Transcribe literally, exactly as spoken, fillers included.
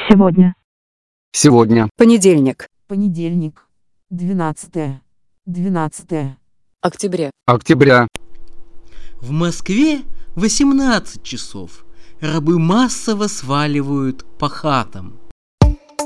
Сегодня. Сегодня. Понедельник. Понедельник. Двенадцатое. Двенадцатое. Октября. Октября. В Москве восемнадцать часов. Рабы массово сваливают по хатам.